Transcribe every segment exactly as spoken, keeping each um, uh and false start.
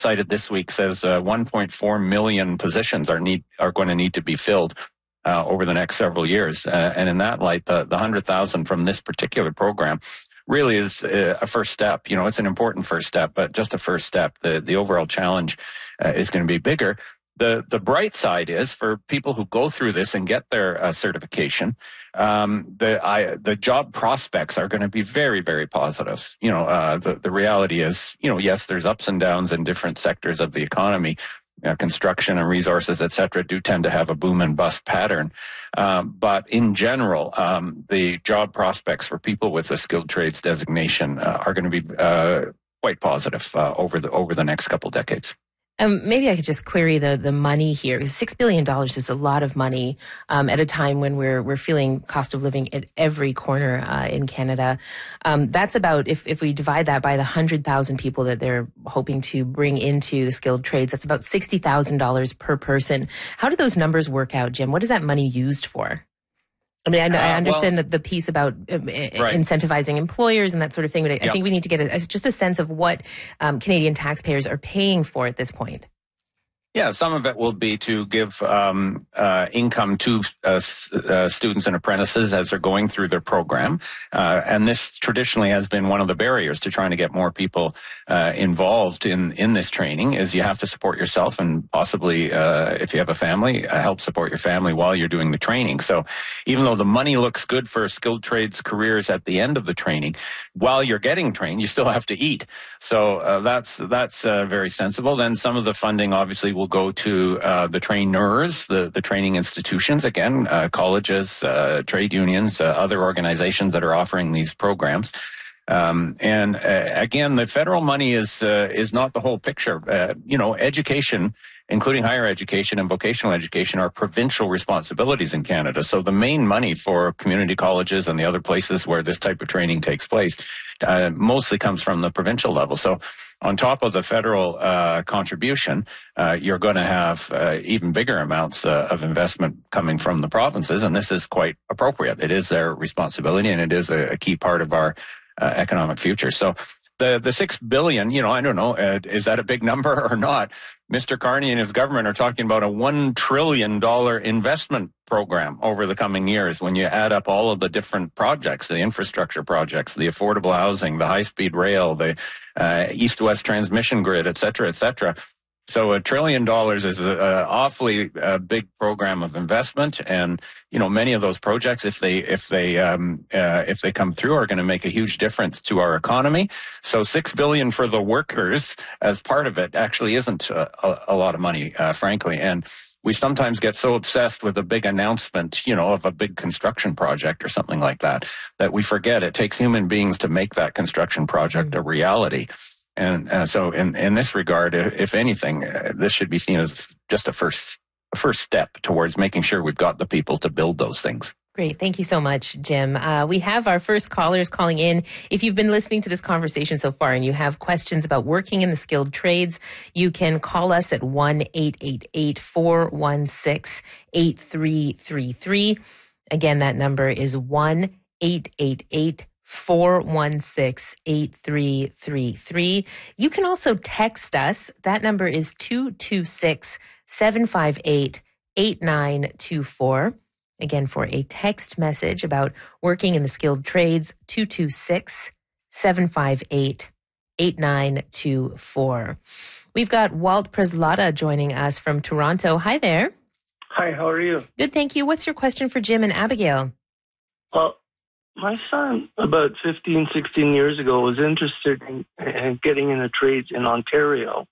cited this week says uh, one point four million positions are need are going to need to be filled uh, over the next several years. Uh, and in that light, the, the one hundred thousand from this particular program really is a first step. You know, it's an important first step, but just a first step. The the overall challenge uh, is going to be bigger. The the bright side is for people who go through this and get their uh, certification, um, the I, the job prospects are going to be very, very positive. You know, uh, the the reality is, you know, yes, there's ups and downs in different sectors of the economy. Uh, construction and resources, et cetera, do tend to have a boom and bust pattern. Um, but in general, um, the job prospects for people with a skilled trades designation uh, are going to be uh, quite positive uh, over the over the next couple decades. Um, maybe I could just query the the money here, because six billion dollars is a lot of money um, at a time when we're we're feeling cost of living at every corner uh, in Canada. Um, that's about, if, if we divide that by the one hundred thousand people that they're hoping to bring into the skilled trades, that's about sixty thousand dollars per person. How do those numbers work out, Jim? What is that money used for? I mean, I, know, uh, I understand well, the, the piece about uh, right. incentivizing employers and that sort of thing, but I, yep. I think we need to get a, just a sense of what um, Canadian taxpayers are paying for at this point. Yeah, some of it will be to give um, uh, income to uh, uh, students and apprentices as they're going through their program. Uh, and this traditionally has been one of the barriers to trying to get more people uh, involved in, in this training, is you have to support yourself and possibly, uh, if you have a family, uh, help support your family while you're doing the training. So even though the money looks good for skilled trades careers at the end of the training, while you're getting trained, you still have to eat. So uh, that's, that's uh, very sensible. Then some of the funding obviously will will go to uh, the trainers, the, the training institutions, again, uh, colleges, uh, trade unions, uh, other organizations that are offering these programs. Um, and uh, again, the federal money is uh, is not the whole picture. Uh, you know, education, including higher education and vocational education, are provincial responsibilities in Canada. So the main money for community colleges and the other places where this type of training takes place uh, mostly comes from the provincial level. So on top of the federal uh, contribution, uh, you're going to have uh, even bigger amounts uh, of investment coming from the provinces, and this is quite appropriate. It is their responsibility, and it is a, a key part of our uh, economic future. So the the six billion, you know, I don't know, uh, is that a big number or not? Mister Carney and his government are talking about a one trillion dollars investment program over the coming years when you add up all of the different projects, the infrastructure projects, the affordable housing, the high-speed rail, the uh, east-west transmission grid, et cetera, et cetera. So a trillion dollars is an awfully uh, big program of investment, and you know many of those projects, if they if they um, uh, if they come through, are going to make a huge difference to our economy. So six billion for the workers as part of it actually isn't a, a, a lot of money, uh, frankly. And we sometimes get so obsessed with a big announcement, you know, of a big construction project or something like that, that we forget it takes human beings to make that construction project a reality. And uh, so in, in this regard, if anything, uh, this should be seen as just a first a first step towards making sure we've got the people to build those things. Great. Thank you so much, Jim. Uh, we have our first callers calling in. If you've been listening to this conversation so far and you have questions about working in the skilled trades, you can call us at one eight eight eight, four one six, eight three three three. Again, that number is one eight eight eight, four one six, eight three three three. You can also text us. That number is two two six, seven five eight, eight nine two four. Again, for a text message about working in the skilled trades, two two six, seven five eight, eight nine two four. We've got Walt Preslata joining us from Toronto. Hi there. Hi, how are you? Good, thank you. What's your question for Jim and Abigail? Well, my son, about fifteen, sixteen years ago, was interested in, in getting into trades in Ontario.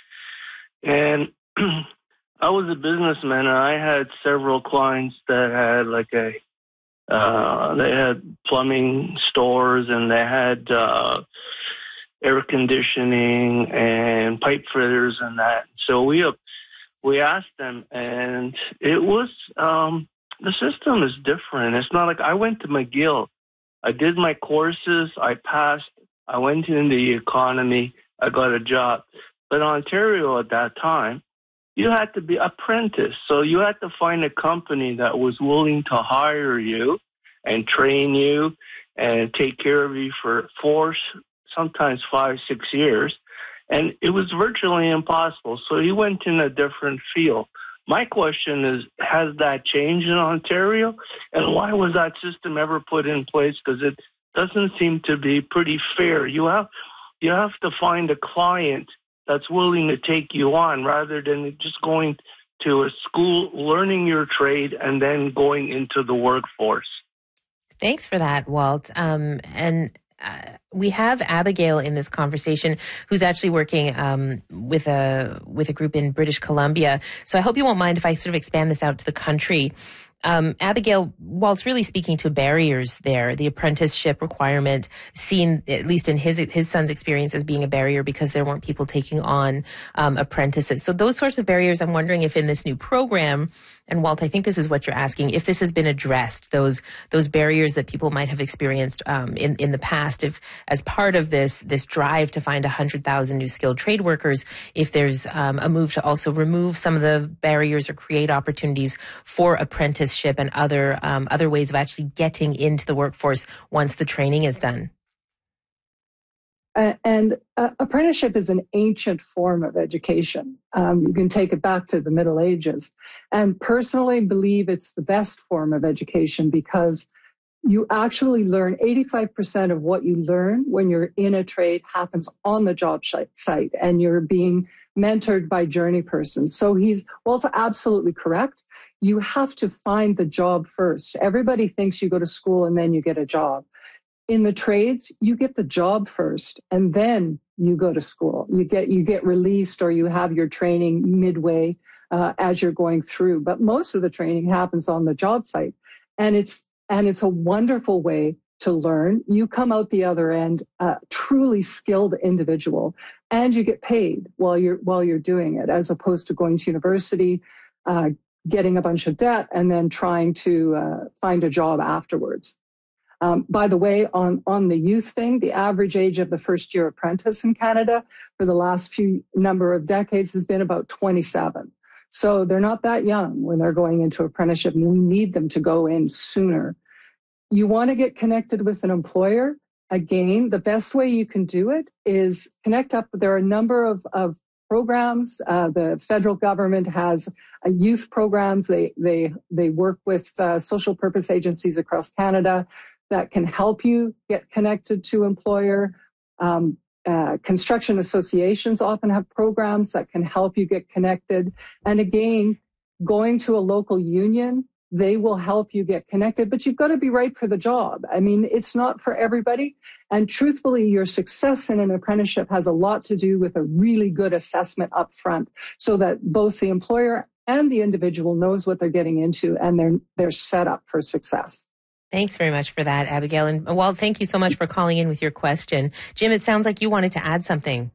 And I was a businessman, and I had several clients that had like a, uh, they had plumbing stores, and they had uh, air conditioning and pipe fitters and that. So we we asked them, and it was, um, the system is different. It's not like I went to McGill. I did my courses. I passed. I went into the economy. I got a job. But Ontario at that time, you had to be apprentice. So you had to find a company that was willing to hire you and train you and take care of you for four, sometimes five, six years. and it was virtually impossible. So he went in a different field. My question is, has that changed in Ontario? And why was that system ever put in place? Because it doesn't seem to be pretty fair. You have, you have to find a client that's willing to take you on rather than just going to a school, learning your trade, and then going into the workforce. Thanks for that, Walt. Um, and uh, we have Abigail in this conversation, who's actually working um, with a with a group in British Columbia. So I hope you won't mind if I sort of expand this out to the country. Um, Abigail, Walt's really speaking to barriers there. The apprenticeship requirement seen, at least in his his son's experience, as being a barrier because there weren't people taking on um, apprentices. So those sorts of barriers, I'm wondering if in this new program, and Walt, I think this is what you're asking, if this has been addressed, those those barriers that people might have experienced um, in in the past, if as part of this this drive to find one hundred thousand new skilled trade workers, if there's um, a move to also remove some of the barriers or create opportunities for apprenticeship and other um, other ways of actually getting into the workforce once the training is done. Uh, and uh, apprenticeship is an ancient form of education. Um, you can take it back to the Middle Ages. And personally believe it's the best form of education because you actually learn eighty-five percent of what you learn when you're in a trade happens on the job site, and you're being mentored by journey persons. So he's, Walt's absolutely correct. You have to find the job first. Everybody thinks you go to school and then you get a job. In the trades, you get the job first, and then you go to school. You get you get released, or you have your training midway uh, as you're going through. But most of the training happens on the job site, and it's and it's a wonderful way to learn. You come out the other end a truly skilled individual, and you get paid while you're while you're doing it, as opposed to going to university, uh, getting a bunch of debt, and then trying to uh, find a job afterwards. Um, by the way, on, on the youth thing, the average age of the first year apprentice in Canada for the last few number of decades has been about twenty-seven. So they're not that young when they're going into apprenticeship, and we need them to go in sooner. You want to get connected with an employer. Again, the best way you can do it is connect up. There are a number of, of programs. Uh, the federal government has uh, youth programs. They, they, they work with uh, social purpose agencies across Canada that can help you get connected to employer. Um, uh, construction associations often have programs that can help you get connected. And again, going to a local union, they will help you get connected, but you've got to be right for the job. I mean, it's not for everybody. And truthfully, your success in an apprenticeship has a lot to do with a really good assessment up front so that both the employer and the individual knows what they're getting into and they're, they're set up for success. Thanks very much for that, Abigail. And Walt, thank you so much for calling in with your question. Jim, it sounds like you wanted to add something.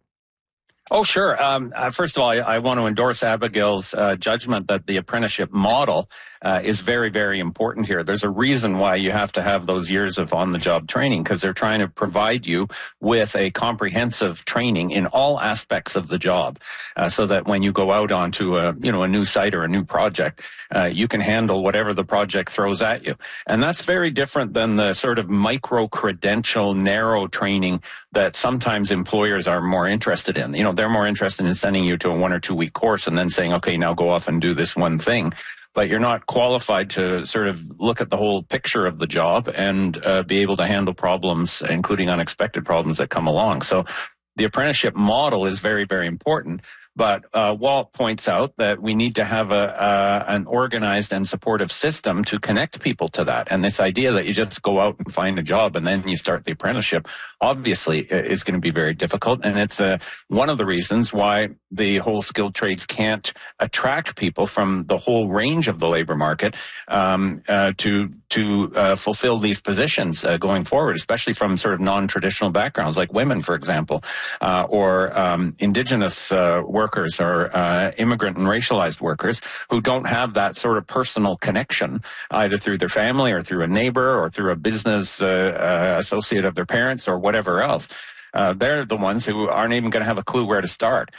Oh, sure. Um, uh, first of all, I, I want to endorse Abigail's uh, judgment that the apprenticeship model uh, is very, very important here. There's a reason why you have to have those years of on-the-job training, because they're trying to provide you with a comprehensive training in all aspects of the job, uh, so that when you go out onto a, you know, a new site or a new project, uh, you can handle whatever the project throws at you. And that's very different than the sort of micro-credential, narrow training that sometimes employers are more interested in. You know, they're more interested in sending you to a one or two week course and then saying, okay, now go off and do this one thing. But you're not qualified to sort of look at the whole picture of the job and uh, be able to handle problems, including unexpected problems that come along. So the apprenticeship model is very, very important. But uh, Walt points out that we need to have a uh, an organized and supportive system to connect people to that. And this idea that you just go out and find a job and then you start the apprenticeship, obviously, is going to be very difficult. And it's uh, one of the reasons why the whole skilled trades can't attract people from the whole range of the labor market um, uh, to to uh, fulfill these positions uh, going forward, especially from sort of non-traditional backgrounds, like women, for example, uh, or um, Indigenous uh, workers or uh, immigrant and racialized workers who don't have that sort of personal connection, either through their family or through a neighbor or through a business uh, uh, associate of their parents or whatever else. Uh, they're the ones who aren't even going to have a clue where to start.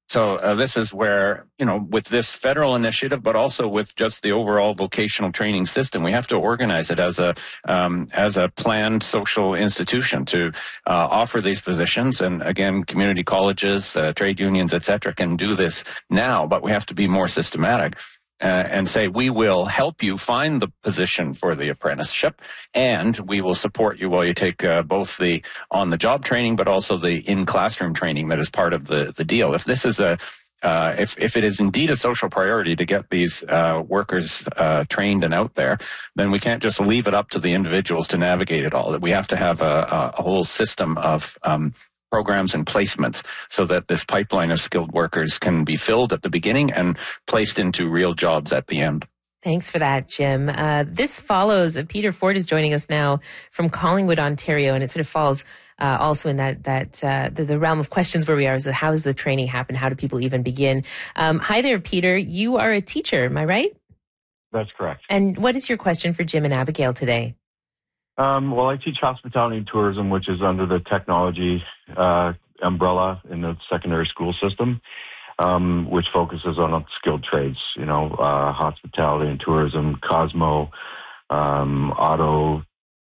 So uh, this is where, you know, with this federal initiative, but also with just the overall vocational training system, we have to organize it as a um, as a planned social institution to uh, offer these positions. And again, community colleges, uh, trade unions, et cetera, can do this now, but we have to be more systematic. Uh, and say, we will help you find the position for the apprenticeship, and we will support you while you take uh, both the on-the-job training, but also the in-classroom training that is part of the, the deal. If this is a, uh, if, if it is indeed a social priority to get these uh, workers uh, trained and out there, then we can't just leave it up to the individuals to navigate it all. We have to have a, a whole system of um, programs and placements so that this pipeline of skilled workers can be filled at the beginning and placed into real jobs at the end. Thanks for that, Jim. Uh, this follows, uh, Peter Ford is joining us now from Collingwood, Ontario, and it sort of falls uh, also in that that uh, the, the realm of questions where we are. So how does the training happen? How do people even begin? Um, hi there, Peter. You are a teacher, am I right? That's correct. And what is your question for Jim and Abigail today? Um, well, I teach hospitality and tourism, which is under the technology uh, umbrella in the secondary school system, um, which focuses on skilled trades, you know, uh, hospitality and tourism, Cosmo, um, auto,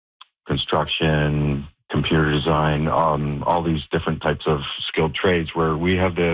construction, computer design, um, all these different types of skilled trades where we have the,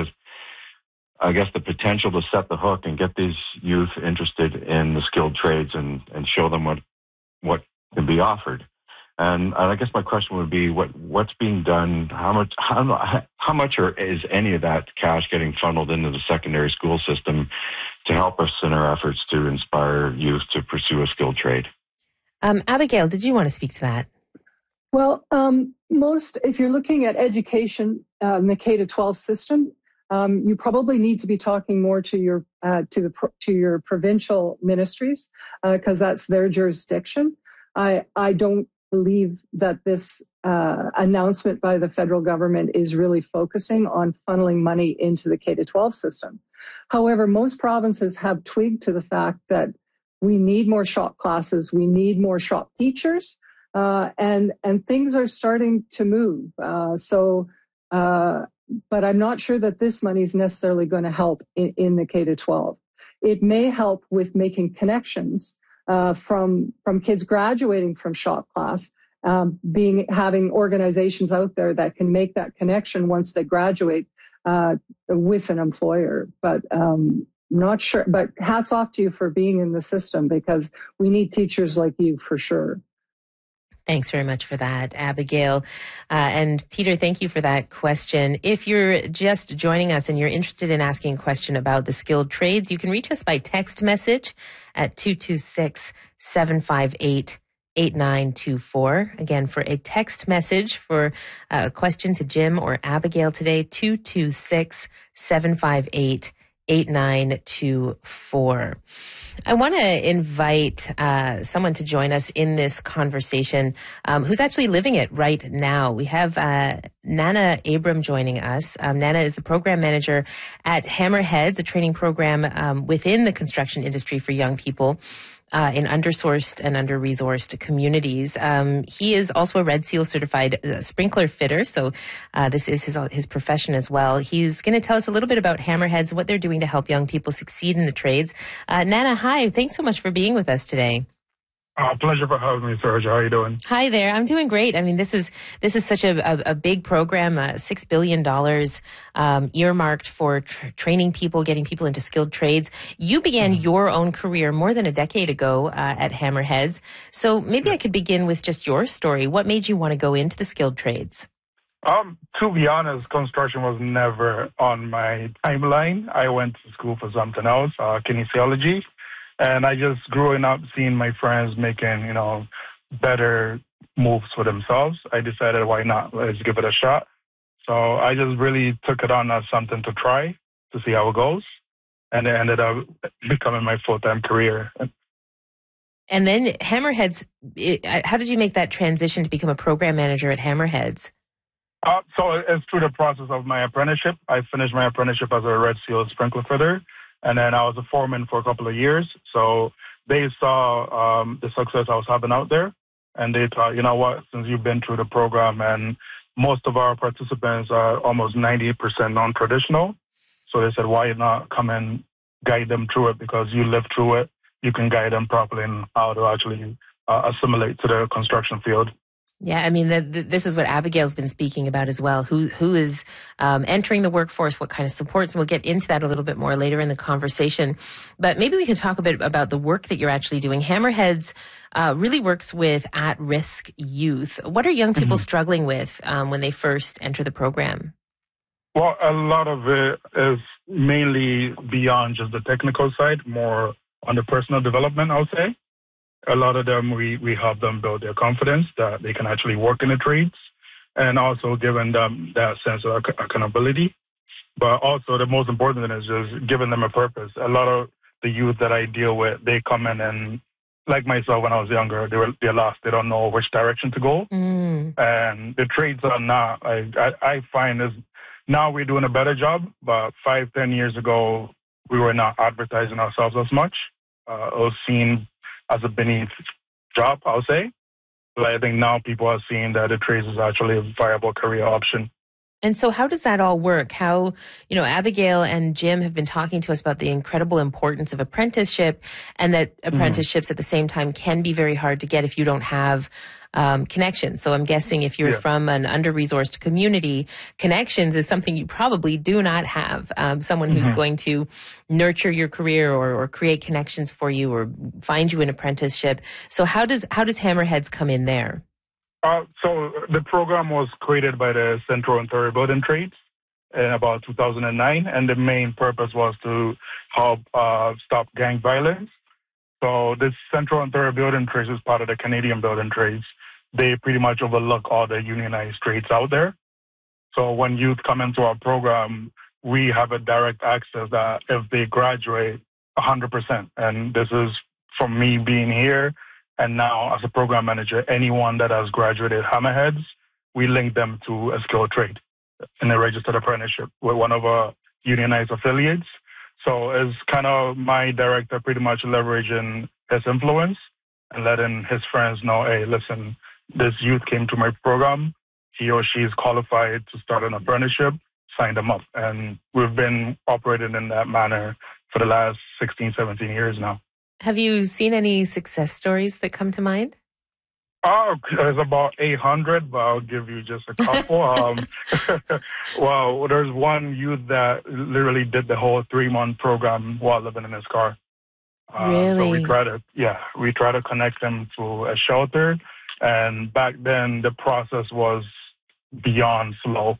I guess, the potential to set the hook and get these youth interested in the skilled trades and, and show them what, what can be offered. And I guess my question would be, what what's being done? How much how how much or is any of that cash getting funneled into the secondary school system to help us in our efforts to inspire youth to pursue a skilled trade? Um, Abigail, did you want to speak to that? Well, um, most if you're looking at education uh, in the K to twelve system, um, you probably need to be talking more to your uh, to the to your provincial ministries because uh, that's their jurisdiction. I I don't believe that this uh, announcement by the federal government is really focusing on funneling money into the K to twelve system. However, most provinces have twigged to the fact that we need more shop classes, we need more shop teachers, uh, and and things are starting to move. Uh, so, uh, but I'm not sure that this money is necessarily going to help in, in the K to twelve. It may help with making connections Uh, from from kids graduating from shop class, um, being having organizations out there that can make that connection once they graduate uh, with an employer. But um, not sure. But hats off to you for being in the system because we need teachers like you for sure. Thanks very much for that, Abigail. Uh, and Peter, thank you for that question. If you're just joining us and you're interested in asking a question about the skilled trades, you can reach us by text message at two two six, seven five eight, eight nine two four. Again, for a text message for a question to Jim or Abigail today, two two six, seven five eight, eight nine two four. I want to invite uh, someone to join us in this conversation um, who's actually living it right now. We have uh, Nana Abram joining us. Um, Nana is the program manager at Hammerheads, a training program um, within the construction industry for young people Uh, in undersourced and under-resourced communities. Um, he is also a Red Seal certified uh, sprinkler fitter, so uh, this is his his profession as well. He's going to tell us a little bit about Hammerheads, what they're doing to help young people succeed in the trades. Uh, Nana, hi. Thanks so much for being with us today. Uh, pleasure for having me, Serge. How are you doing? Hi there. I'm doing great. I mean, this is this is such a, a, a big program, uh, six billion dollars um, earmarked for tr- training people, getting people into skilled trades. You began mm-hmm. your own career more than a decade ago uh, at Hammerheads. So maybe I could begin with just your story. What made you want to go into the skilled trades? Um, to be honest, construction was never on my timeline. I went to school for something else, uh, kinesiology. And I just growing up seeing my friends making, you know, better moves for themselves. I decided, why not? Let's give it a shot. So I just really took it on as something to try to see how it goes. And it ended up becoming my full-time career. And then Hammerheads, it, how did you make that transition to become a program manager at Hammerheads? Uh, so it's through the process of my apprenticeship. I finished my apprenticeship as a Red Seal sprinkler fitter. And then I was a foreman for a couple of years. So they saw um, the success I was having out there. And they thought, you know what, since you've been through the program and most of our participants are almost ninety percent non-traditional. So So they said, why not come and guide them through it? Because you live through it, you can guide them properly in how to actually uh, assimilate to the construction field. Yeah, I mean, the, the, this is what Abigail's been speaking about as well. Who who is um, entering the workforce? What kind of supports? And we'll get into that a little bit more later in the conversation. But maybe we can talk a bit about the work that you're actually doing. Hammerheads uh, really works with at-risk youth. What are young people mm-hmm. struggling with um, when they first enter the program? Well, a lot of it is mainly beyond just the technical side, more on the personal development, I would say. A lot of them, we, we help them build their confidence that they can actually work in the trades, and also giving them that sense of accountability. But also the most important thing is just giving them a purpose. A lot of the youth that I deal with, they come in and, like myself when I was younger, they were, they're lost. They don't know which direction to go. Mm. And the trades are not, I, I, I find is now we're doing a better job, but five, ten years ago, we were not advertising ourselves as much. Uh, it was seen as a beneath job, I'll say. But I think now people are seeing that the trades is actually a viable career option. And so how does that all work? How, you know, Abigail and Jim have been talking to us about the incredible importance of apprenticeship, and that apprenticeships mm. at the same time can be very hard to get if you don't have um, connections. So I'm guessing if you're yeah. from an under-resourced community, connections is something you probably do not have. Um, someone who's mm-hmm. going to nurture your career or, or create connections for you or find you an apprenticeship. So how does how does Hammerheads come in there? Uh, so the program was created by the Central Ontario Building Trades in about two thousand nine, and the main purpose was to help uh, stop gang violence. So this Central Ontario Building Trades is part of the Canadian Building Trades. They pretty much overlook all the unionized trades out there. So when youth come into our program, we have a direct access that if they graduate, one hundred percent. And this is from me being here. And now, as a program manager, anyone that has graduated Hammerheads, we link them to a skilled trade in a registered apprenticeship with one of our unionized affiliates. So it's kind of my director pretty much leveraging his influence and letting his friends know, hey, listen, this youth came to my program. He or she is qualified to start an apprenticeship. Sign them up. And we've been operating in that manner for the last sixteen, seventeen years now. Have you seen any success stories that come to mind? Oh, there's about eight hundred, but I'll give you just a couple. um, well, there's one youth that literally did the whole three-month program while living in his car. Uh, really? So we try to, yeah, we try to connect him to a shelter. And back then, the process was beyond slow.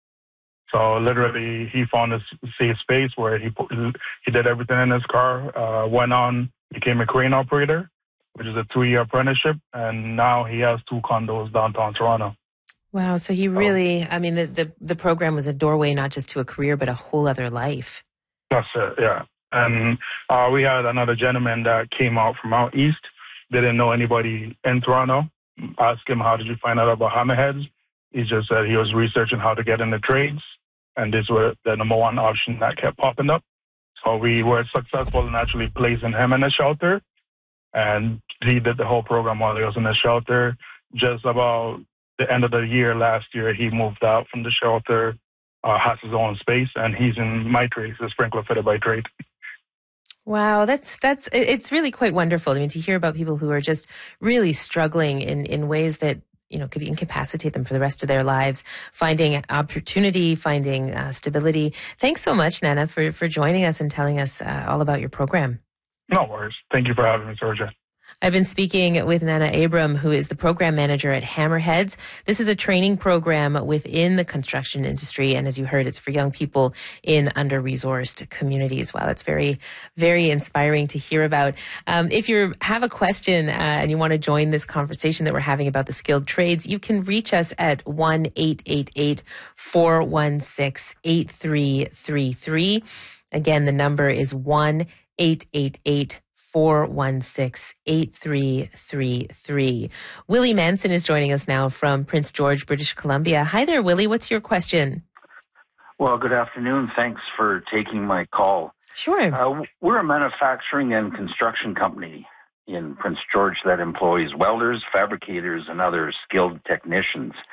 So literally, he found a safe space where he put, he did everything in his car, uh, went on, became a crane operator, which is a two-year apprenticeship, and now he has two condos downtown Toronto. Wow, so he really, I mean, the, the, the program was a doorway not just to a career, but a whole other life. That's it, yeah. And uh, we had another gentleman that came out from out east, didn't know anybody in Toronto. Asked him, how did you find out about Hammerheads? He just said he was researching how to get in the trades, and this was the number one option that kept popping up. So we were successful in actually placing him in a shelter, and he did the whole program while he was in the shelter. Just about the end of the year last year, he moved out from the shelter, uh, has his own space, and he's in my trade, he's a sprinkler fitter by trade. Wow, that's that's it's really quite wonderful. I mean, to hear about people who are just really struggling in, in ways that, you know, could incapacitate them for the rest of their lives, finding opportunity, finding uh, stability. Thanks so much, Nana, for, for joining us and telling us uh, all about your program. No worries. Thank you for having me, Sergio. I've been speaking with Nana Abram, who is the program manager at Hammerheads. This is a training program within the construction industry. And as you heard, it's for young people in under-resourced communities. Wow, that's very, very inspiring to hear about. Um, if you have a question uh, and you want to join this conversation that we're having about the skilled trades, you can reach us at one eight eight eight, four one six, eight three three three. Again, the number is one eight eight eight, four one six, eight three three three. Willie Manson is joining us now from Prince George, British Columbia. Hi there, Willie. What's your question? Well, good afternoon. Thanks for taking my call. Sure. Uh, we're a manufacturing and construction company in Prince George that employs welders, fabricators, and other skilled technicians.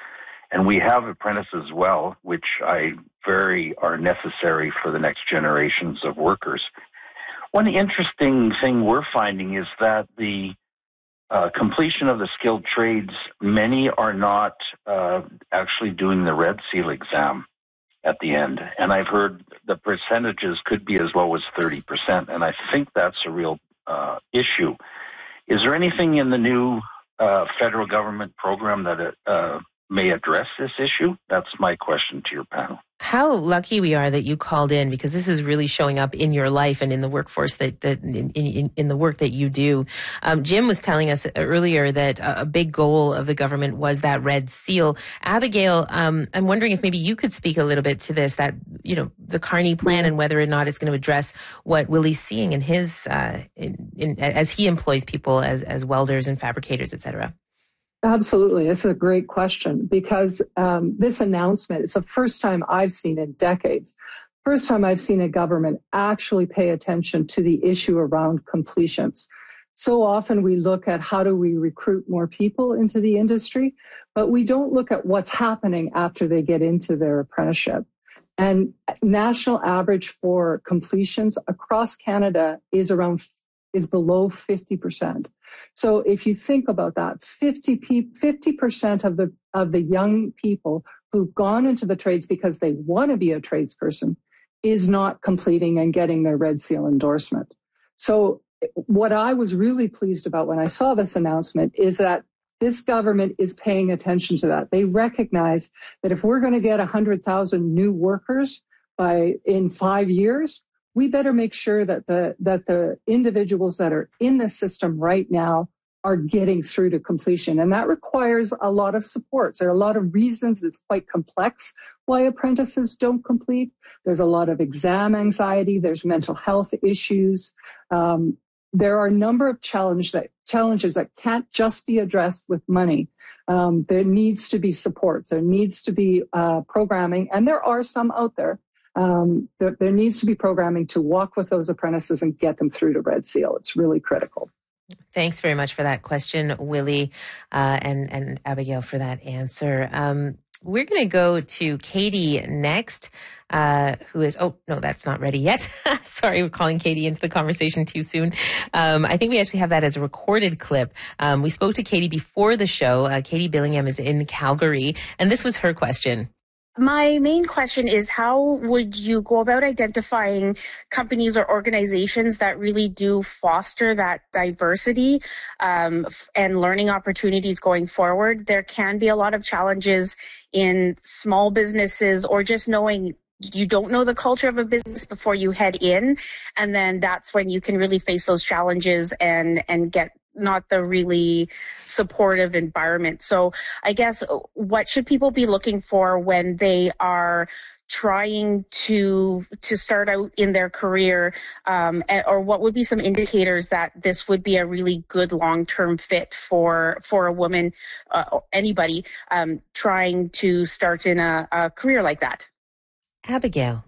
And we have apprentices as well, which I very are necessary for the next generations of workers. One interesting thing we're finding is that the uh, completion of the skilled trades, many are not uh, actually doing the Red Seal exam at the end. And I've heard the percentages could be as low as thirty percent. And I think that's a real uh, issue. Is there anything in the new uh, federal government program that it uh, may address this issue? That's my question to your panel. How lucky we are that you called in, because this is really showing up in your life and in the workforce that, that in, in, in the work that you do. Um, Jim was telling us earlier that a big goal of the government was that Red Seal. Abigail, um, I'm wondering if maybe you could speak a little bit to this, that, you know, the Carney plan and whether or not it's going to address what Willie's seeing in his, uh, in, in, as he employs people as, as welders and fabricators, et cetera. Absolutely. It's a great question, because um, this announcement, it's the first time I've seen in decades, first time I've seen a government actually pay attention to the issue around completions. So often we look at how do we recruit more people into the industry, but we don't look at what's happening after they get into their apprenticeship. And national average for completions across Canada is around is below fifty percent. So if you think about that, fifty percent of the of the young people who've gone into the trades because they want to be a tradesperson is not completing and getting their Red Seal endorsement. So what I was really pleased about when I saw this announcement is that this government is paying attention to that. They recognize that if we're going to get one hundred thousand new workers by in five years, we better make sure that the that the individuals that are in the system right now are getting through to completion. And that requires a lot of supports. There are a lot of reasons. It's quite complex why apprentices don't complete. There's a lot of exam anxiety. There's mental health issues. Um, there are a number of challenge that, challenges that can't just be addressed with money. Um, there needs to be supports. There needs to be uh, programming, and there are some out there. Um, there, there needs to be programming to walk with those apprentices and get them through to Red Seal. It's really critical. Thanks very much for that question, Willie, uh, and, and Abigail for that answer. Um, we're going to go to Katie next, uh, who is, oh, no, that's not ready yet. Sorry, we're calling Katie into the conversation too soon. Um, I think we actually have that as a recorded clip. Um, we spoke to Katie before the show. Uh, Katie Billingham is in Calgary, and this was her question. My main question is, how would you go about identifying companies or organizations that really do foster that diversity um, and learning opportunities going forward? There can be a lot of challenges in small businesses, or just knowing you don't know the culture of a business before you head in, and then that's when you can really face those challenges and and get not the really supportive environment. So I guess, what should people be looking for when they are trying to to start out in their career, um, or what would be some indicators that this would be a really good long-term fit for for a woman, uh, or anybody um, trying to start in a, a career like that? Abigail.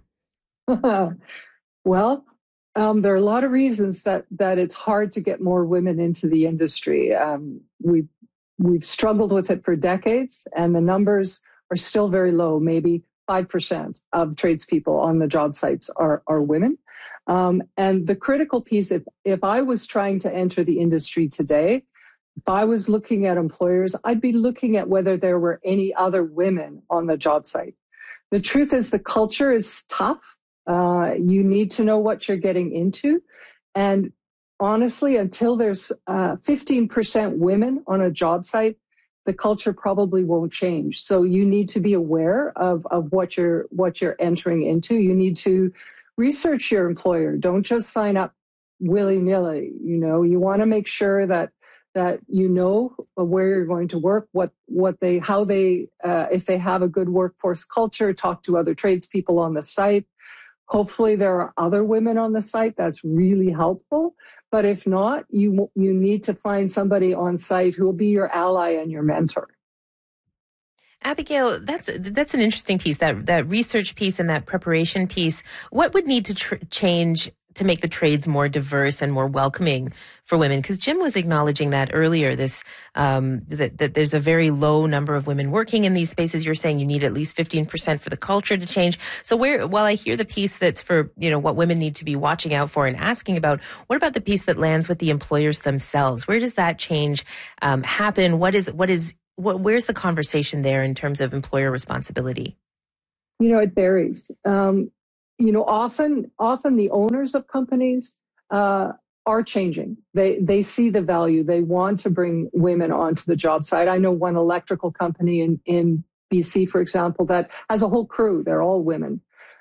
Well, Um, there are a lot of reasons that that it's hard to get more women into the industry. Um, we've we've struggled with it for decades, and the numbers are still very low. Maybe five percent of tradespeople on the job sites are are women. Um, and the critical piece, if if I was trying to enter the industry today, if I was looking at employers, I'd be looking at whether there were any other women on the job site. The truth is, the culture is tough. Uh, you need to know what you're getting into. And honestly, until there's uh, fifteen percent women on a job site, the culture probably won't change. So you need to be aware of, of what you're what you're entering into. You need to research your employer. Don't just sign up willy-nilly. You know, you want to make sure that that you know where you're going to work, what what they how they uh, if they have a good workforce culture. Talk to other tradespeople on the site. Hopefully there are other women on the site. That's really helpful. But if not, you you need to find somebody on site who will be your ally and your mentor. Abigail, that's that's an interesting piece, that that research piece and that preparation piece. What would need to tr- change to make the trades more diverse and more welcoming for women? Because Jim was acknowledging that earlier, this um, that, that there's a very low number of women working in these spaces. You're saying you need at least fifteen percent for the culture to change. So where, while I hear the piece that's for, you know, what women need to be watching out for and asking about, what about the piece that lands with the employers themselves? Where does that change um, happen? What is, what is, what, where's the conversation there in terms of employer responsibility? You know, it varies. Um, You know, often, often the owners of companies uh, are changing. They they see the value. They want to bring women onto the job site. I know one electrical company in, in B C, for example, that has a whole crew. They're all women.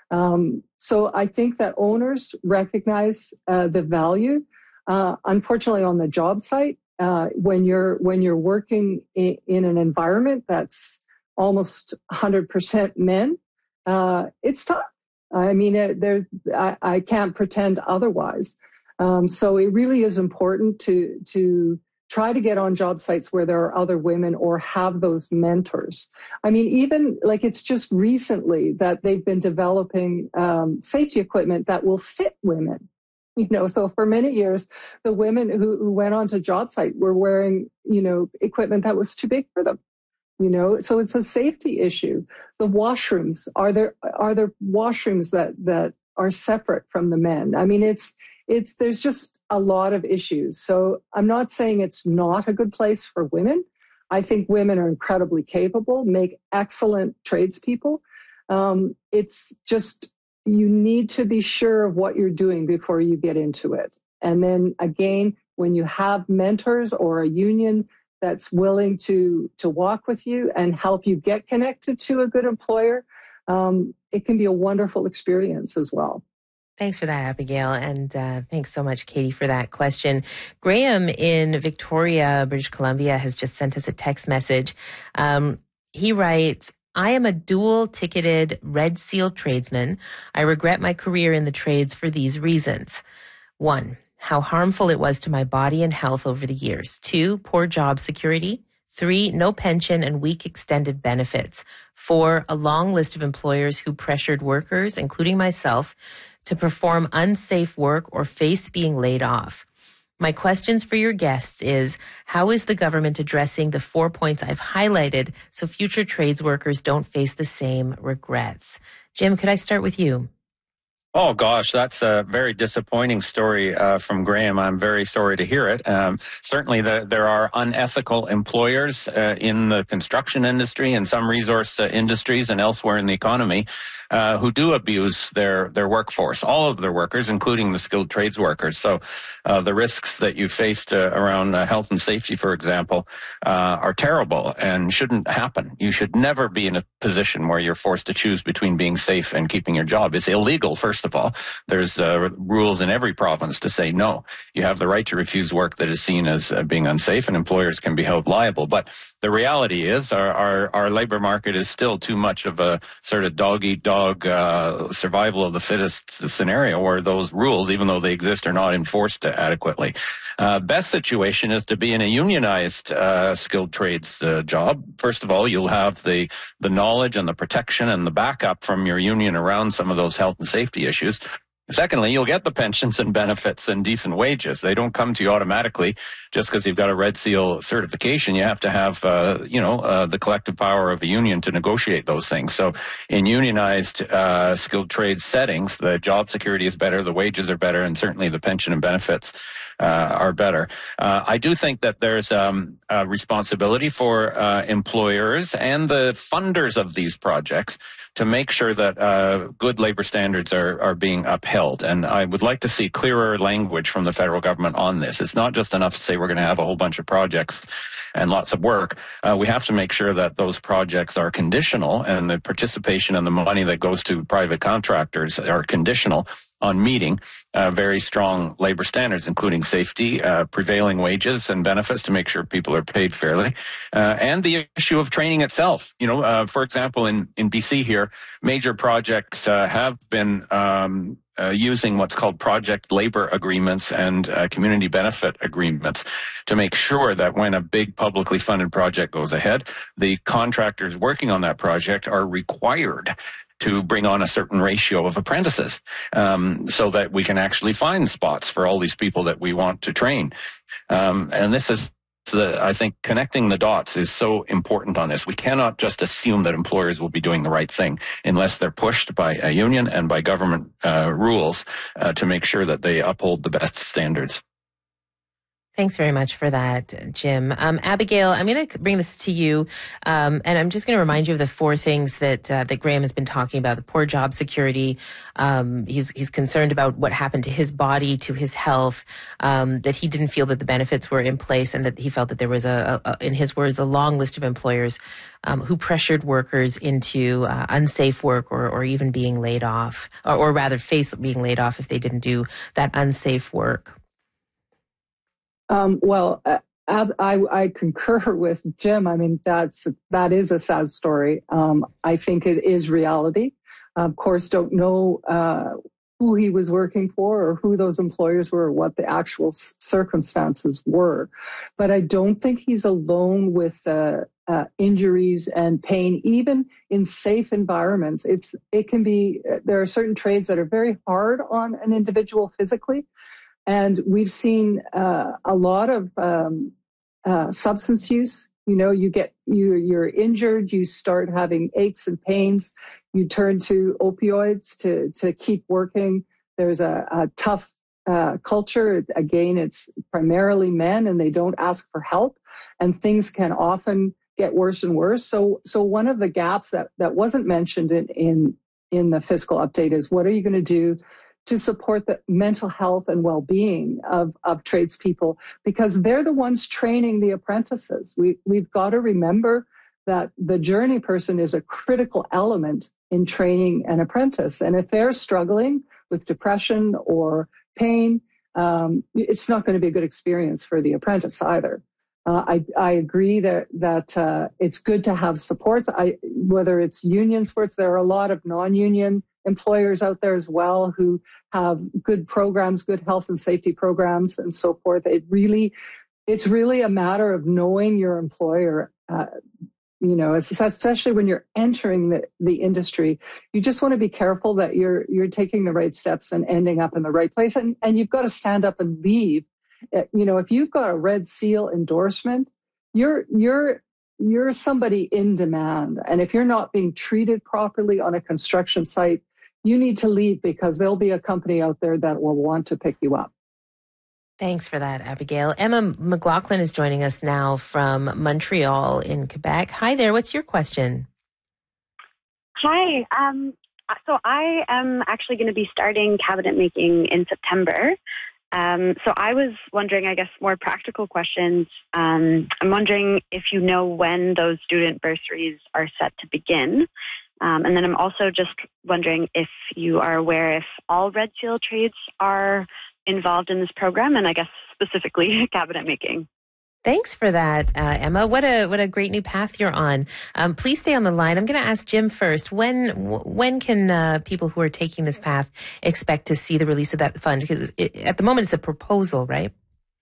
Um, so I think that owners recognize uh, the value. Uh, unfortunately, on the job site, uh, when you're when you're working in, in an environment that's almost one hundred percent men, uh, it's tough. I mean, there. I, I can't pretend otherwise. Um, so it really is important to to try to get on job sites where there are other women or have those mentors. I mean, even like it's just recently that they've been developing um, safety equipment that will fit women. You know, so for many years, the women who, who went onto job site were wearing, you know, equipment that was too big for them. You know, so it's a safety issue. The washrooms, are there are there washrooms that that are separate from the men? I mean, it's it's there's just a lot of issues. So I'm not saying it's not a good place for women. I think women are incredibly capable, make excellent tradespeople. Um, it's just you need to be sure of what you're doing before you get into it. And then again, when you have mentors or a union that's willing to to walk with you and help you get connected to a good employer, um, it can be a wonderful experience as well. Thanks for that, Abigail. And uh, thanks so much, Katie, for that question. Graham in Victoria, British Columbia, has just sent us a text message. Um, he writes, I am a dual-ticketed Red Seal tradesman. I regret my career in the trades for these reasons. One, how harmful it was to my body and health over the years. Two, poor job security. Three, no pension and weak extended benefits. Four, a long list of employers who pressured workers, including myself, to perform unsafe work or face being laid off. My questions for your guests is, how is the government addressing the four points I've highlighted so future trades workers don't face the same regrets? Jim, could I start with you? Oh, gosh, that's a very disappointing story uh, from Graham. I'm very sorry to hear it. Um, certainly, the, there are unethical employers uh, in the construction industry and some resource uh, industries and elsewhere in the economy uh, who do abuse their, their workforce, all of their workers, including the skilled trades workers. So uh, the risks that you faced uh, around uh, health and safety, for example, uh, are terrible and shouldn't happen. You should never be in a position where you're forced to choose between being safe and keeping your job. It's illegal, first of all. There's uh, rules in every province to say no. You have the right to refuse work that is seen as uh, being unsafe, and employers can be held liable. But the reality is our, our, our labor market is still too much of a sort of dog-eat-dog uh, survival of the fittest scenario where those rules, even though they exist, are not enforced adequately. Uh, best situation is to be in a unionized uh, skilled trades uh, job. First of all, you'll have the, the knowledge and the protection and the backup from your union around some of those health and safety issues. Secondly, you'll get the pensions and benefits and decent wages. They don't come to you automatically just because you've got a Red Seal certification. You have to have, uh, you know, uh, the collective power of a union to negotiate those things. So in unionized uh, skilled trades settings, the job security is better, the wages are better, and certainly the pension and benefits Uh, are better. Uh, I do think that there's um, a responsibility for uh, employers and the funders of these projects to make sure that uh, good labor standards are, are being upheld. And I would like to see clearer language from the federal government on this. It's not just enough to say we're going to have a whole bunch of projects and lots of work. Uh, we have to make sure that those projects are conditional and the participation and the money that goes to private contractors are conditional on meeting uh, very strong labor standards, including safety, uh, prevailing wages and benefits to make sure people are paid fairly, uh, and the issue of training itself. You know, uh, for example, in, in B C here, major projects uh, have been um, uh, using what's called project labor agreements and uh, community benefit agreements to make sure that when a big publicly funded project goes ahead, the contractors working on that project are required to bring on a certain ratio of apprentices, um, so that we can actually find spots for all these people that we want to train. Um, and this is the, I think connecting the dots is so important on this. We cannot just assume that employers will be doing the right thing unless they're pushed by a union and by government uh, rules uh, to make sure that they uphold the best standards. Thanks very much for that, Jim. Um, Abigail, I'm going to bring this to you, um, and I'm just going to remind you of the four things that uh, that Graham has been talking about: the poor job security. Um, he's he's concerned about what happened to his body, to his health. Um, that he didn't feel that the benefits were in place, and that he felt that there was a, a in his words, a long list of employers um, who pressured workers into uh, unsafe work, or or even being laid off, or, or rather face being laid off if they didn't do that unsafe work. Um, well, uh, I, I concur with Jim. I mean, that's that is a sad story. Um, I think it is reality. Of course, don't know uh, who he was working for or who those employers were or what the actual s- circumstances were. But I don't think he's alone with uh, uh, injuries and pain, even in safe environments. It's it can be. There are certain trades that are very hard on an individual physically. And we've seen uh, a lot of um, uh, substance use. You know, you get you you're injured, you start having aches and pains. You turn to opioids to to keep working. There's a, a tough uh, culture. Again, it's primarily men, and they don't ask for help, and things can often get worse and worse. So, so one of the gaps that that wasn't mentioned in in in the fiscal update is what are you going to do to support the mental health and well-being of, of tradespeople, because they're the ones training the apprentices. We, we've got to remember that the journey person is a critical element in training an apprentice. And if they're struggling with depression or pain, um, it's not going to be a good experience for the apprentice either. Uh, I, I agree that that uh, it's good to have supports. I, whether it's union supports, there are a lot of non-union employers out there as well who have good programs, good health and safety programs, and so forth. It really, it's really a matter of knowing your employer. Uh, you know, especially when you're entering the, the industry, you just want to be careful that you're you're taking the right steps and ending up in the right place. And and you've got to stand up and leave. You know, if you've got a Red Seal endorsement, you're you're you're somebody in demand. And if you're not being treated properly on a construction site, you need to leave, because there'll be a company out there that will want to pick you up. Thanks for that, Abigail. Emma McLaughlin is joining us now from Montreal in Quebec. Hi there. What's your question? Hi. Um, so I am actually going to be starting cabinet making in September. Um, so I was wondering, I guess, more practical questions. Um, I'm wondering if you know when those student bursaries are set to begin. Um, and then I'm also just wondering if you are aware if all Red Seal trades are involved in this program, and I guess specifically cabinet making. Thanks for that, uh, Emma. What a what a great new path you're on. Um, please stay on the line. I'm going to ask Jim first. When when can uh, people who are taking this path expect to see the release of that fund? Because it, at the moment it's a proposal, right?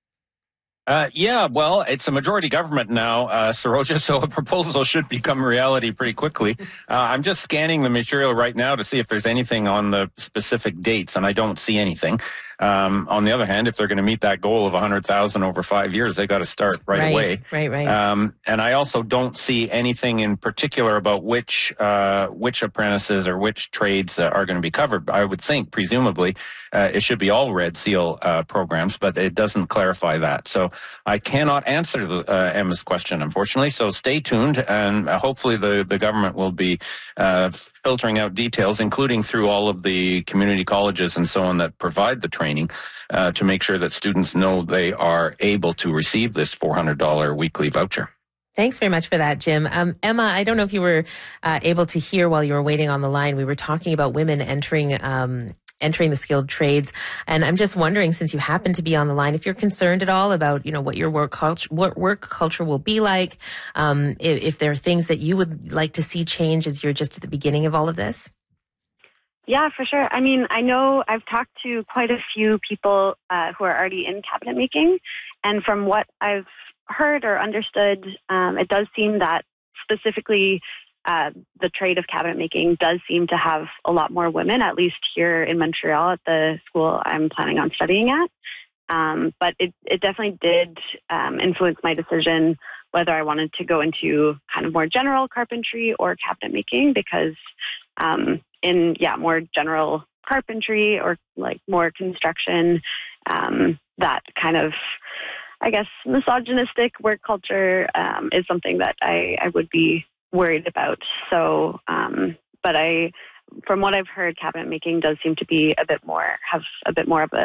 Uh, yeah, well, it's a majority government now, uh, Saroja, so a proposal should become reality pretty quickly. Uh, I'm just scanning the material right now to see if there's anything on the specific dates, and I don't see anything. Um, on the other hand, if they're going to meet that goal of one hundred thousand over five years, they got to start right, right away. Right, right. Um, and I also don't see anything in particular about which uh, which apprentices or which trades uh, are going to be covered. I would think, presumably, uh, it should be all Red Seal uh, programs, but it doesn't clarify that. So I cannot answer the, uh, Emma's question, unfortunately. So stay tuned, and uh, hopefully the, the government will be uh, filtering out details, including through all of the community colleges and so on that provide the training, uh, to make sure that students know they are able to receive this four hundred dollars weekly voucher. Thanks very much for that, Jim. Um, Emma, I don't know if you were uh, able to hear while you were waiting on the line. We were talking about women entering um, entering the skilled trades, and I'm just wondering, since you happen to be on the line, if you're concerned at all about, you know, what your work culture, what work culture will be like, um, if, if there are things that you would like to see change as you're just at the beginning of all of this. Yeah, for sure. I mean, I know I've talked to quite a few people uh, who are already in cabinet making, and from what I've heard or understood, um, it does seem that specifically uh, the trade of cabinet making does seem to have a lot more women, at least here in Montreal at the school I'm planning on studying at. Um, but it, it definitely did um, influence my decision whether I wanted to go into kind of more general carpentry or cabinet making, because um, in, yeah, more general carpentry or like more construction, um, that kind of, I guess, misogynistic work culture um, is something that I, I would be worried about. So, um, but I, from what I've heard, cabinet making does seem to be a bit more, have a bit more of a